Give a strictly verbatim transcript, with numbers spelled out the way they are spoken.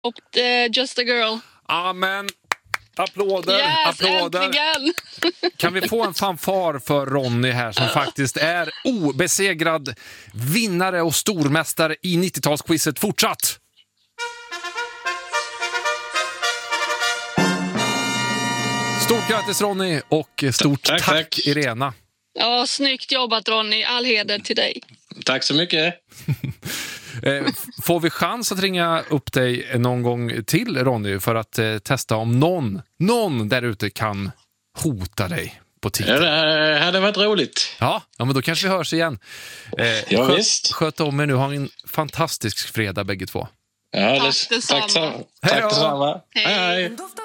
Och uh, Just a Girl. Amen. Applåder, yes, applåder. Äntligen. Kan vi få en fanfar för Ronny här som faktiskt är obesegrad vinnare och stormästare i nittiotalsquizet fortsatt? Stort grattis Ronny och stort tack, tack, tack Irena. Ja, snyggt jobbat Ronny. All heder till dig. Tack så mycket. Får vi chans att ringa upp dig någon gång till Ronny för att eh, testa om någon, någon där ute kan hota dig på tiden? Ja, det hade varit roligt. Ja, ja, men då kanske vi hörs igen. Eh, ja, sköt, visst. Sköt om er nu. Ha en fantastisk fredag bägge två. Ja, det, tack detsamma. Tack, tack detsamma. Hej. Hej.